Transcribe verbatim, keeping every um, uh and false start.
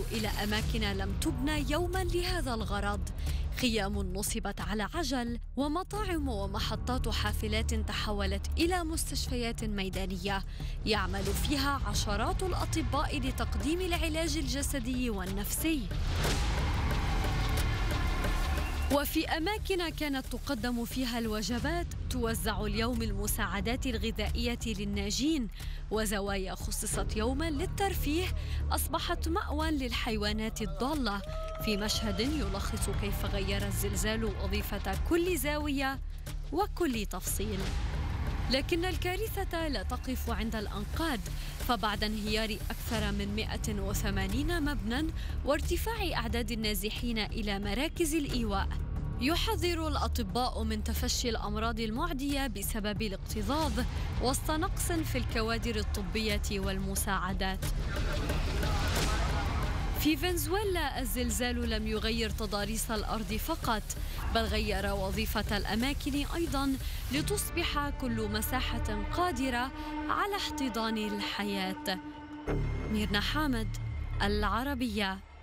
إلى أماكن لم تبنى يوما لهذا الغرض، خيام نصبت على عجل، ومطاعم ومحطات حافلات تحولت إلى مستشفيات ميدانية يعمل فيها عشرات الأطباء لتقديم العلاج الجسدي والنفسي. وفي أماكن كانت تقدم فيها الوجبات توزع اليوم المساعدات الغذائية للناجين، وزوايا خصصت يوما للترفيه أصبحت مأوى للحيوانات الضالة، في مشهد يلخص كيف غير الزلزال وظيفة كل زاوية وكل تفصيل. لكن الكارثة لا تقف عند الأنقاض، فبعد انهيار أكثر من مئة وثمانين مبنى وارتفاع أعداد النازحين إلى مراكز الإيواء، يحذر الأطباء من تفشي الأمراض المعدية بسبب الاكتظاظ وسط نقص في الكوادر الطبية والمساعدات. في فنزويلا الزلزال لم يغير تضاريس الأرض فقط، بل غير وظيفة الأماكن أيضاً لتصبح كل مساحة قادرة على احتضان الحياة. ميرنا حامد، العربية.